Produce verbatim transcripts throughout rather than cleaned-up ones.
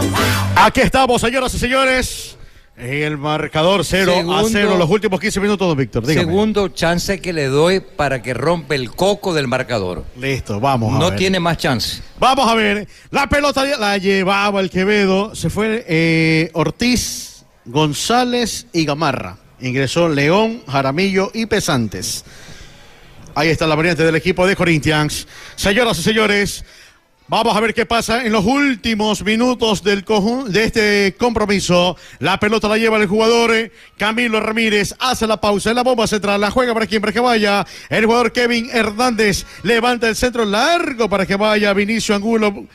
Aquí estamos, señoras y señores. El marcador cero a cero, los últimos quince minutos, Víctor. Dígame. Segundo chance que le doy para que rompa el coco del marcador. Listo, vamos a No ver. tiene más chance. Vamos a ver. La pelota la llevaba el Quevedo. Se fue eh, Ortiz, González y Gamarra. Ingresó León, Jaramillo y Pesantes. Ahí está la variante del equipo de Corinthians. Señoras y señores, vamos a ver qué pasa en los últimos minutos del conjunto de este compromiso. La pelota la lleva el jugador Camilo Ramírez. Hace la pausa en la bomba central. La juega para quien, para que vaya. El jugador Kevin Hernández levanta el centro largo para que vaya Vinicio Angulo.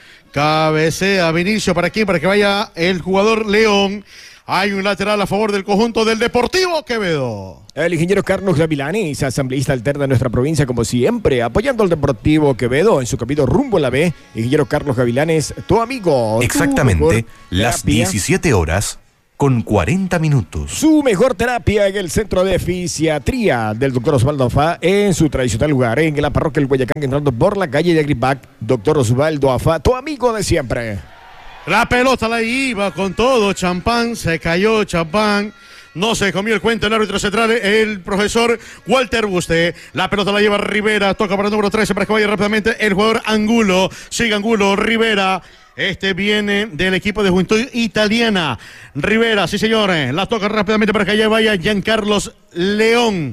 Cabecea Vinicio para quien, para que vaya el jugador León. Hay un lateral a favor del conjunto del Deportivo Quevedo. El ingeniero Carlos Gavilanes, asambleísta alterno de nuestra provincia, como siempre, apoyando al Deportivo Quevedo en su camino rumbo a la B. Ingeniero Carlos Gavilanes, tu amigo. Exactamente, tu las diecisiete horas con cuarenta minutos. Su mejor terapia en el Centro de Fisiatría del doctor Osvaldo Afá, en su tradicional lugar, en la parroquia del Guayacán, entrando por la calle de Agripac. Doctor Osvaldo Afá, tu amigo de siempre. La pelota la iba con todo, Champán, se cayó Champán, no se comió el cuento el árbitro central, el profesor Walter Buste. La pelota la lleva Rivera, toca para el número trece para que vaya rápidamente el jugador Angulo, sigue Angulo, Rivera. Este viene del equipo de Juventud Italiana. Rivera, sí señores, la toca rápidamente para que allá vaya Giancarlos León,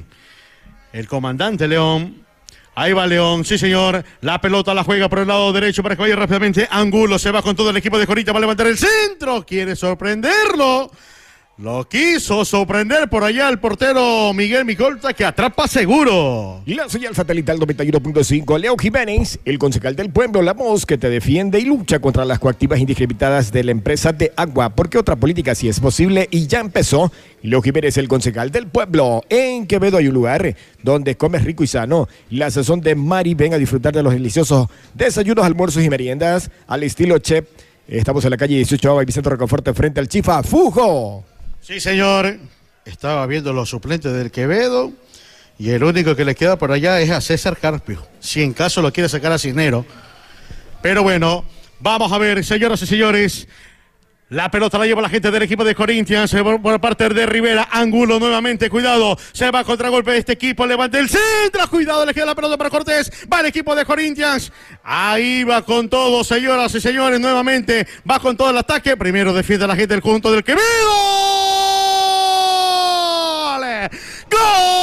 el comandante León. Ahí va León, sí señor, la pelota la juega por el lado derecho para que vaya rápidamente Angulo, se va con todo el equipo de Corinthians, va a levantar el centro, quiere sorprenderlo, lo quiso sorprender por allá el portero Miguel Micolta, que atrapa seguro. Y la señal satelital noventa y uno punto cinco, Leo Jiménez, el concejal del pueblo, la voz que te defiende y lucha contra las coactivas indiscriminadas de la empresa de agua, porque otra política sí es posible y ya empezó. Leo Jiménez, el concejal del pueblo. En Quevedo hay un lugar donde comes rico y sano. La sazón de Mari, ven a disfrutar de los deliciosos desayunos, almuerzos y meriendas al estilo chef. Estamos en la calle dieciocho y Vicente Rocaforte frente al Chifa Fujo. Sí señor, estaba viendo los suplentes del Quevedo y el único que le queda por allá es a César Carpio, si en caso lo quiere sacar a Cisnero. Pero bueno, vamos a ver, señoras y señores. La pelota la lleva la gente del equipo de Corinthians por parte de Rivera. Angulo nuevamente, cuidado, se va contra golpe de este equipo, levanta el centro, cuidado, le queda la pelota para Cortés, va el equipo de Corinthians, ahí va con todo, señoras y señores, nuevamente va con todo el ataque, primero defiende a la gente del conjunto del Quevedo. ¡Gol!